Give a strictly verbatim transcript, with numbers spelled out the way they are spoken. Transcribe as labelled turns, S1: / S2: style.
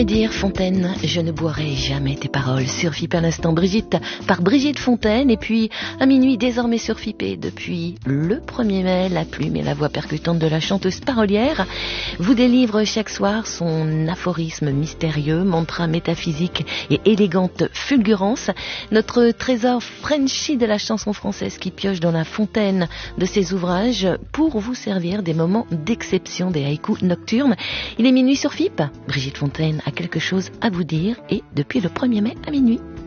S1: Dire Fontaine, je ne boirai jamais tes paroles. Sur F I P à l'instant, Brigitte par Brigitte Fontaine. Et puis à minuit, désormais sur F I P depuis le premier mai, la plume et la voix percutante de la chanteuse parolière vous délivre chaque soir son aphorisme mystérieux, mantra métaphysique et élégante fulgurance. Notre trésor Frenchy de la chanson française qui pioche dans la fontaine de ses ouvrages pour vous servir des moments d'exception, des haïkus nocturnes. Il est minuit sur F I P. Brigitte Fontaine a quelque chose à vous dire et depuis le premier mai à minuit.